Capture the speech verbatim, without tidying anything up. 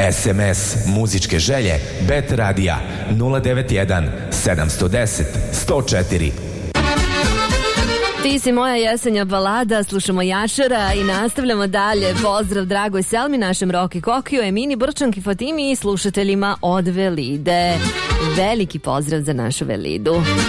S M S muzičke želje Bet Radija nula devet jedan sedam jedan nula sto četiri. Ti si moja jesenja balada, slušamo Jašara i nastavljamo dalje. Pozdrav dragoj Selmi, našem Roki Kokiju, Emini, Brčanki, Fatimi i slušateljima od Velide. Veliki pozdrav za našu Velidu.